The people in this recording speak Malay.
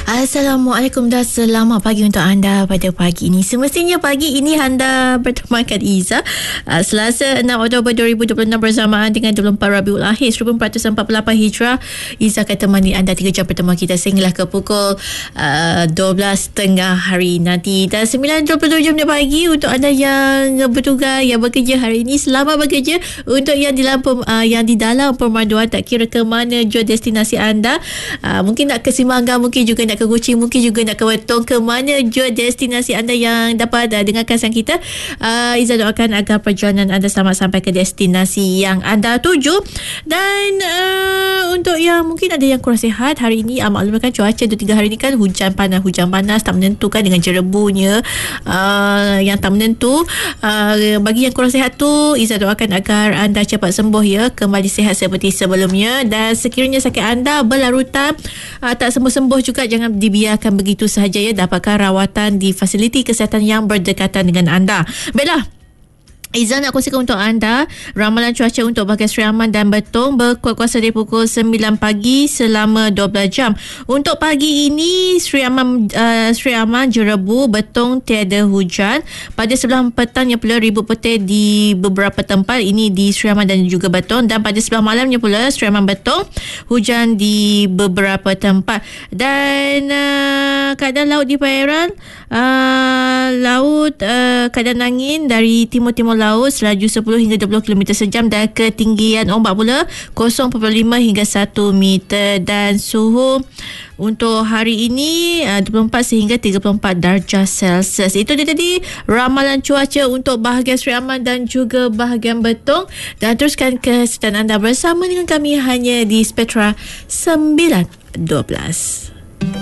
Assalamualaikum dan selamat pagi untuk anda pada pagi ini. Semestinya pagi ini anda bertemankan Iza, Selasa 6 Oktober 2026 bersamaan dengan 24 Rabiul Akhir 1448 Hijrah. Iza akan temani anda 3 jam pertemuan kita sehinggalah ke pukul 12.30 hari nanti. Dan 9.27 minit pagi untuk anda yang bertugas, yang bekerja hari ini, selamat bekerja. Untuk yang di dalam pemanduan, tak kira ke mana jua destinasi anda, mungkin nak ke Simangga, mungkin juga nak ke Kuching, mungkin juga nak ke Wetong, ke mana jua destinasi anda yang dapat dengarkan sang kita. Iza doakan agar perjalanan anda selamat sampai ke destinasi yang anda tuju. Dan untuk yang mungkin ada yang kurang sihat hari ini, maklumkan cuaca 2-3 hari ini kan hujan panas tak menentu kan, dengan jerebunya yang tak menentu. Bagi yang kurang sihat tu, Iza doakan agar anda cepat sembuh ya, kembali sihat seperti sebelumnya. Dan sekiranya sakit anda berlarutan, tak sembuh-sembuh juga, jangan dibiarkan begitu sahaja ya, dapatkan rawatan di fasiliti kesihatan yang berdekatan dengan anda. Baiklah, Iza nak kongsikan untuk anda ramalan cuaca untuk bahagian Seri Aman dan Betong berkuat kuasa dari pukul 9 pagi selama 12 jam. Untuk pagi ini Seri Aman, Jerebu, Betong tiada hujan. Pada sebelah petangnya pula ribut petir di beberapa tempat, ini di Seri Aman dan juga Betong. Dan pada sebelah malamnya pula Seri Aman, Betong, hujan di beberapa tempat. Dan keadaan laut di perairan, keadaan angin dari timur-timur laut selaju 10 hingga 20 km sejam, dan ketinggian ombak pula 0.5 hingga 1 meter. Dan suhu untuk hari ini 24 sehingga 34 darjah Celsius. Itu dia tadi ramalan cuaca untuk bahagian Seri Aman dan juga bahagian Betong. Dan teruskan kesedaran anda bersama dengan kami hanya di Spectra 912.